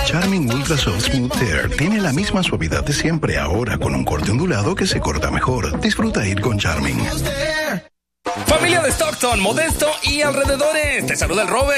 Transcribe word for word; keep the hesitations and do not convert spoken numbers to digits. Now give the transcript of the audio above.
Charming Ultra Soft Smooth Tear tiene la misma suavidad de siempre, ahora con un corte ondulado que se corta mejor. Disfruta ir con Charming. Familia de Stockton, Modesto y alrededores. Te saluda el Robert.